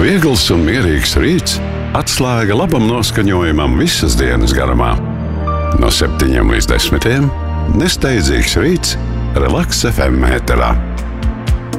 Viegls un mierīgs rīts – atslēga labam noskaņojumam visas dienas garumā. No 7 līdz 10 – nesteidzīgs rīts Relaks FM ēterā.